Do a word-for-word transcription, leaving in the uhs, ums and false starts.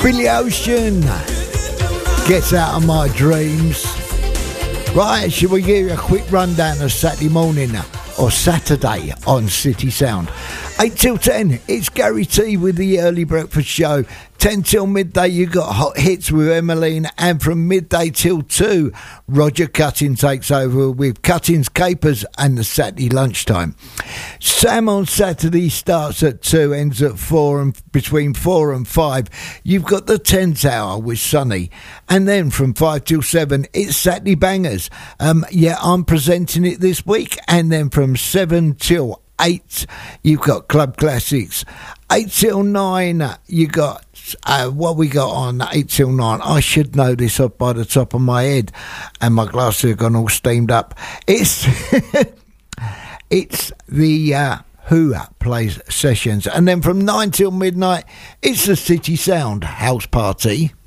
Billy Ocean, Gets Out of My Dreams. Right, shall we give you a quick rundown of Saturday morning or Saturday on City Sound? eight till ten, it's Gary T with the Early Breakfast Show. ten till midday, you got Hot Hits with Emmeline, and from midday till two, Roger Cutting takes over with Cutting's Capers and the Saturday lunchtime. Sam on Saturday starts at two, ends at four, and between four and five, you've got the tenth hour with Sonny, and then from five till seven, it's Saturday Bangers. Um, yeah, I'm presenting it this week, and then from seven till eight, you've got Club Classics. Eight till nine, you got uh, what we got on eight till nine. I should know this off by the top of my head, and my glasses have gone all steamed up. It's it's the uh, Who Plays Sessions, and then from nine till midnight, it's the City Sound House Party.